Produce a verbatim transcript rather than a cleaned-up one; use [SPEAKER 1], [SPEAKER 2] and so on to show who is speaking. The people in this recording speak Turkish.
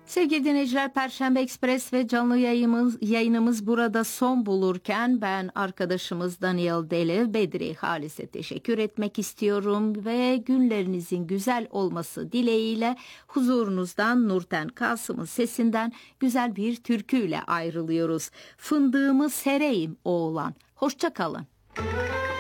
[SPEAKER 1] Sevgili dinleyiciler, Perşembe Ekspres ve canlı yayımız, yayınımız burada son bulurken ben arkadaşımız Daniel Delev, Bedri Halis'e teşekkür etmek istiyorum ve günlerinizin güzel olması dileğiyle huzurunuzdan Nurten Kasım'ın sesinden güzel bir türküyle ayrılıyoruz. Fındığımı sereyim oğlan. Hoşça kalın.